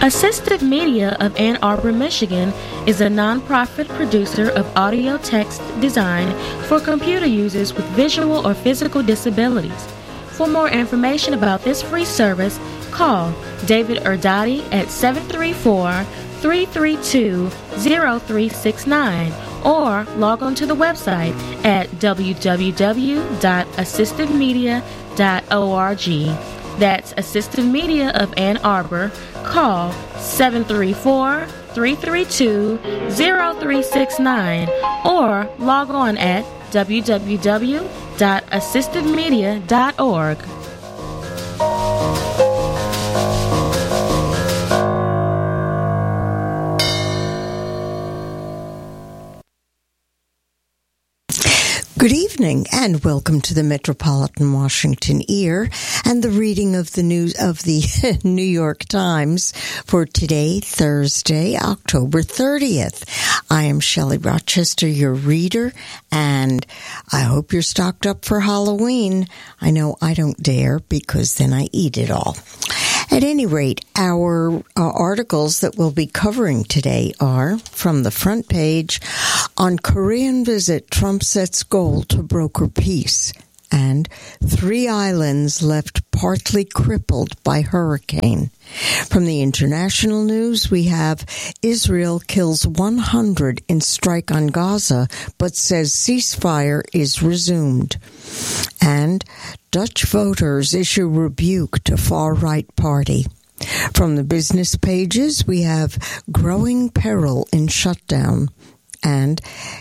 Assistive Media of Ann Arbor, Michigan is a nonprofit producer of audio text design for computer users with visual or physical disabilities. For more information about this free service, call David Erdadi at 734-332-0369 or log on to the website at www.assistivemedia.org. That's Assistive Media of Ann Arbor. Call 734-332-0369 or log on at www.assistivemedia.org. Good evening and welcome to the Metropolitan Washington Ear and the reading of the news of the New York Times for today, Thursday, October 30th. I am Shelley Rochester, your reader, and I hope you're stocked up for Halloween. I know I don't dare because then I eat it all. At any rate, our articles that we'll be covering today are from the front page, on Korean visit, Trump sets goal to broker peace, and 3 islands left partly crippled by hurricane. From the international news, we have Israel kills 100 in strike on Gaza, but says ceasefire is resumed. And Dutch voters issue rebuke to far-right party. From the business pages, we have growing peril in shutdown. And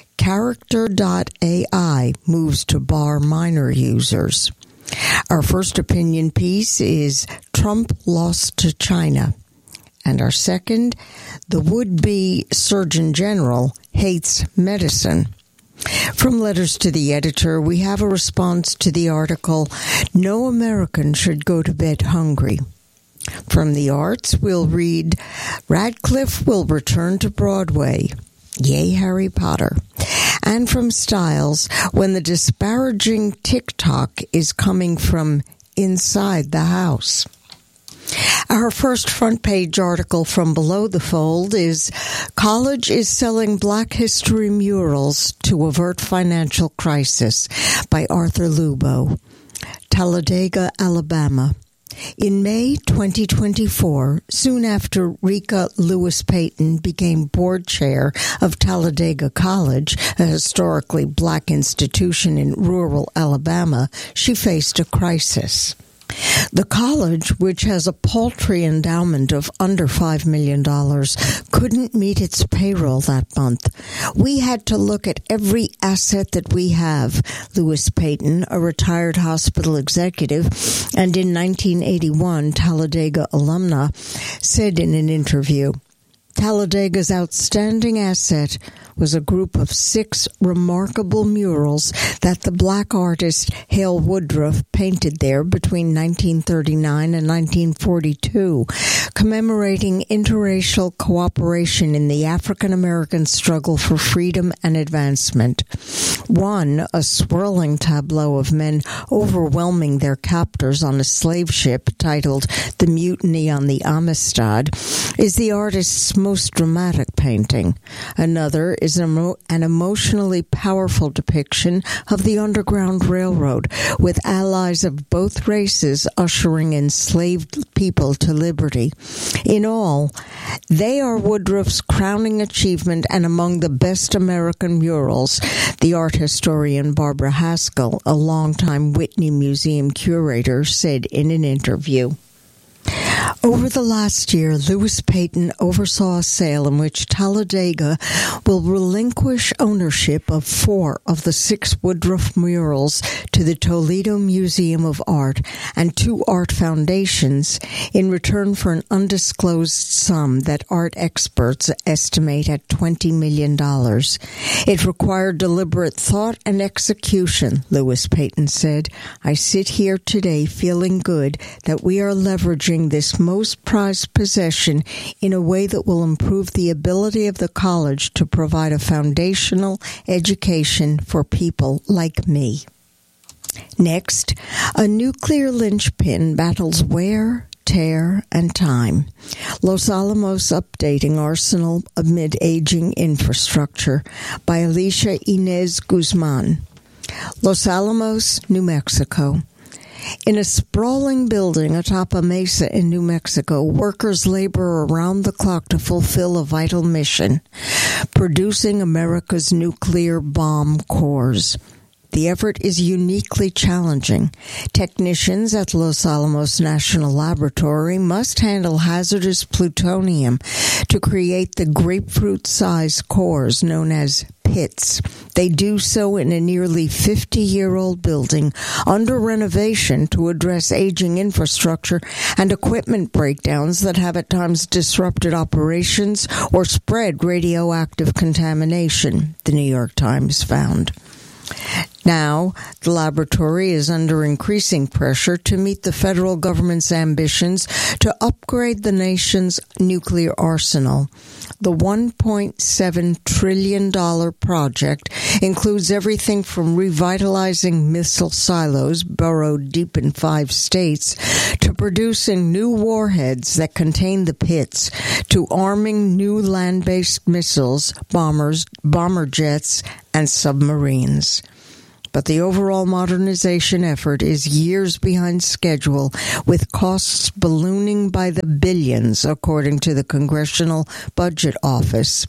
Character.ai moves to bar minor users. Our first opinion piece is Trump lost to China. And our second, the would-be Surgeon General hates medicine. From letters to the editor, we have a response to the article, No American Should Go to Bed Hungry. From the arts, we'll read, Radcliffe will return to Broadway. Yay, Harry Potter. And from Styles, when the disparaging TikTok is coming from inside the house. Our first front page article from Below the Fold is College is selling Black History murals to avert financial crisis by Arthur Lubo, Talladega, Alabama. In May 2024, soon after Rika Lewis Payton became board chair of Talladega College, a historically black institution in rural Alabama, she faced a crisis. The college, which has a paltry endowment of under $5 million, couldn't meet its payroll that month. We had to look at every asset that we have, Lewis Payton, a retired hospital executive and in 1981 Talladega alumna, said in an interview. Talladega's outstanding asset was a group of 6 remarkable murals that the black artist Hale Woodruff painted there between 1939 and 1942, commemorating interracial cooperation in the African-American struggle for freedom and advancement. One, a swirling tableau of men overwhelming their captors on a slave ship titled The Mutiny on the Amistad, is the artist's most dramatic painting. Another is an emotionally powerful depiction of the Underground Railroad, with allies of both races ushering enslaved people to liberty. In all, they are Woodruff's crowning achievement and among the best American murals, the art historian Barbara Haskell, a longtime Whitney Museum curator, said in an interview. Over the last year, Lewis Payton oversaw a sale in which Talladega will relinquish ownership of 4 of the 6 Woodruff murals to the Toledo Museum of Art and 2 art foundations in return for an undisclosed sum that art experts estimate at $20 million. It required deliberate thought and execution, Lewis Payton said. I sit here today feeling good that we are leveraging this most prized possession in a way that will improve the ability of the college to provide a foundational education for people like me. Next, a nuclear linchpin battles where tear, and time. Los Alamos Updating Arsenal Amid Aging Infrastructure by Alicia Inez Guzman. Los Alamos, New Mexico. In a sprawling building atop a mesa in New Mexico, workers labor around the clock to fulfill a vital mission, producing America's nuclear bomb cores. The effort is uniquely challenging. Technicians at Los Alamos National Laboratory must handle hazardous plutonium to create the grapefruit-sized cores known as pits. They do so in a nearly 50-year-old building under renovation to address aging infrastructure and equipment breakdowns that have at times disrupted operations or spread radioactive contamination, the New York Times found. Now, the laboratory is under increasing pressure to meet the federal government's ambitions to upgrade the nation's nuclear arsenal. The $1.7 trillion project includes everything from revitalizing missile silos burrowed deep in 5 states to producing new warheads that contain the pits to arming new land-based missiles, bomber jets, and submarines. But the overall modernization effort is years behind schedule, with costs ballooning by the billions, according to the Congressional Budget Office.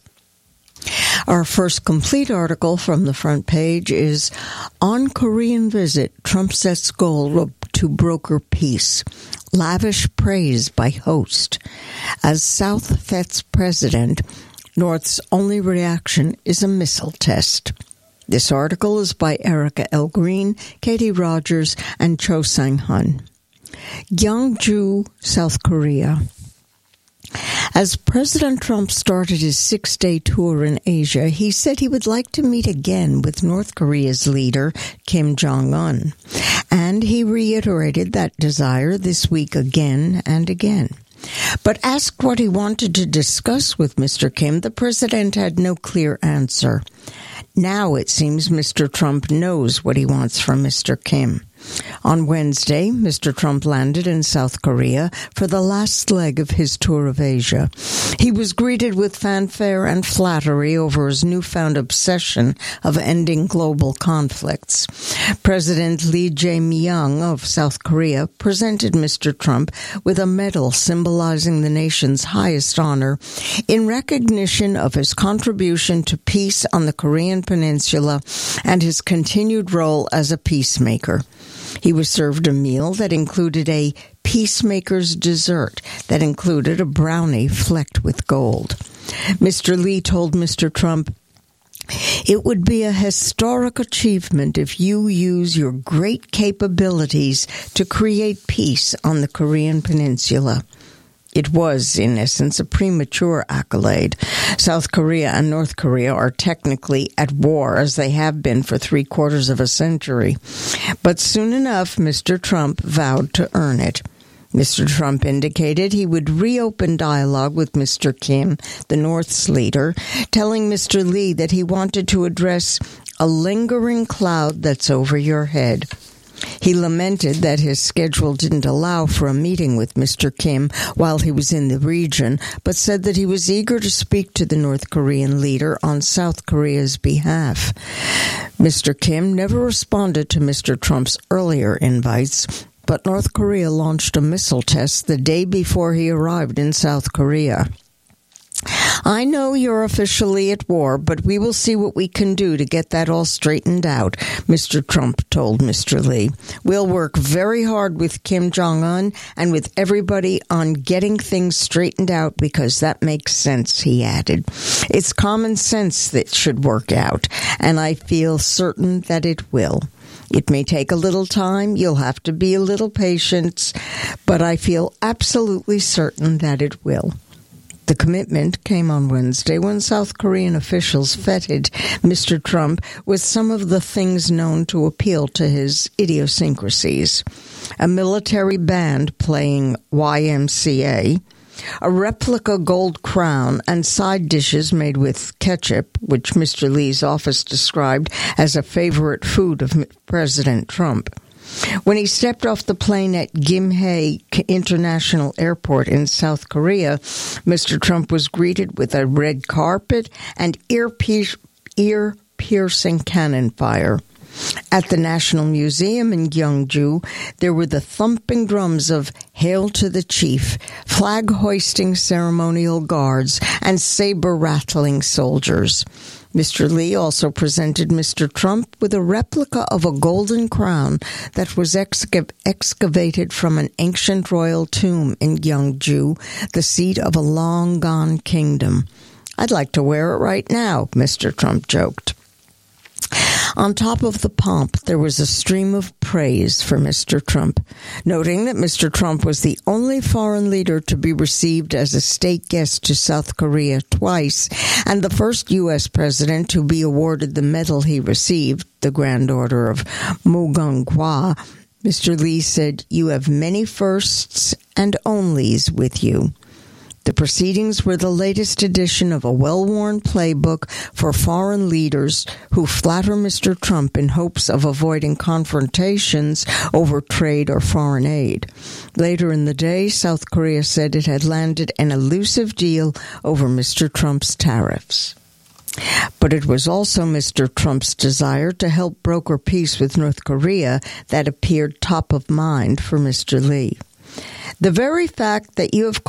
Our first complete article from the front page is On Korean Visit, Trump Sets Goal to Broker Peace. Lavish praise by host. As South Fed's president, North's only reaction is a missile test. This article is by Erica L. Green, Katie Rogers, and Cho Sang-hun. Gyeongju, South Korea. As President Trump started his 6-day tour in Asia, he said he would like to meet again with North Korea's leader, Kim Jong-un. And he reiterated that desire this week again and again. But asked what he wanted to discuss with Mr. Kim, the president had no clear answer. Now it seems Mr. Trump knows what he wants from Mr. Kim. On Wednesday, Mr. Trump landed in South Korea for the last leg of his tour of Asia. He was greeted with fanfare and flattery over his newfound obsession of ending global conflicts. President Lee Jae-myung of South Korea presented Mr. Trump with a medal symbolizing the nation's highest honor in recognition of his contribution to peace on the Korean Peninsula and his continued role as a peacemaker. He was served a meal that included a peacemaker's dessert that included a brownie flecked with gold. Mr. Lee told Mr. Trump, "It would be a historic achievement if you use your great capabilities to create peace on the Korean Peninsula." It was, in essence, a premature accolade. South Korea and North Korea are technically at war, as they have been for 3/4 of a century. But soon enough, Mr. Trump vowed to earn it. Mr. Trump indicated he would reopen dialogue with Mr. Kim, the North's leader, telling Mr. Lee that he wanted to address a lingering cloud that's over your head. He lamented that his schedule didn't allow for a meeting with Mr. Kim while he was in the region, but said that he was eager to speak to the North Korean leader on South Korea's behalf. Mr. Kim never responded to Mr. Trump's earlier invites, but North Korea launched a missile test the day before he arrived in South Korea. "I know you're officially at war, but we will see what we can do to get that all straightened out," Mr. Trump told Mr. Lee. "We'll work very hard with Kim Jong-un and with everybody on getting things straightened out because that makes sense," he added. "It's common sense that should work out, and I feel certain that it will. It may take a little time, you'll have to be a little patient, but I feel absolutely certain that it will." The commitment came on Wednesday when South Korean officials feted Mr. Trump with some of the things known to appeal to his idiosyncrasies. A military band playing YMCA, a replica gold crown, and side dishes made with ketchup, which Mr. Lee's office described as a favorite food of President Trump. When he stepped off the plane at Gimhae International Airport in South Korea, Mr. Trump was greeted with a red carpet and ear-piercing cannon fire. At the National Museum in Gyeongju, there were the thumping drums of Hail to the Chief, flag-hoisting ceremonial guards, and saber-rattling soldiers. Mr. Lee also presented Mr. Trump with a replica of a golden crown that was excavated from an ancient royal tomb in Gyeongju, the seat of a long-gone kingdom. "I'd like to wear it right now," Mr. Trump joked. On top of the pomp, there was a stream of praise for Mr. Trump, noting that Mr. Trump was the only foreign leader to be received as a state guest to South Korea twice, and the first U.S. president to be awarded the medal he received, the Grand Order of Mugunghwa. Mr. Lee said, "You have many firsts and onlys with you." The proceedings were the latest edition of a well-worn playbook for foreign leaders who flatter Mr. Trump in hopes of avoiding confrontations over trade or foreign aid. Later in the day, South Korea said it had landed an elusive deal over Mr. Trump's tariffs. But it was also Mr. Trump's desire to help broker peace with North Korea that appeared top of mind for Mr. Lee. The very fact that you have